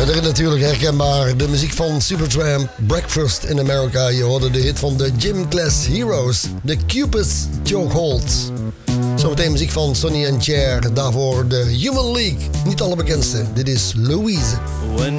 Daarin natuurlijk herkenbaar de muziek van Supertramp, Breakfast in America. Je hoorde de hit van de Gym Class Heroes, The Cupid's Chokehold. Zometeen muziek van Sonny and Cher, daarvoor de Human League. Niet alle bekendste, dit is Louise.